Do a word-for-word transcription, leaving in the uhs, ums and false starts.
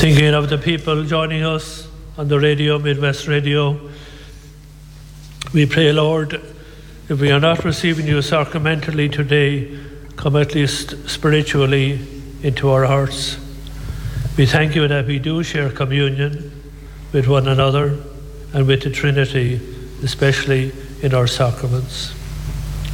Thinking of the people joining us on the radio, Midwest Radio, we pray, Lord, if we are not receiving you sacramentally today, come at least spiritually into our hearts. We thank you that we do share communion with one another and with the Trinity, especially in our sacraments.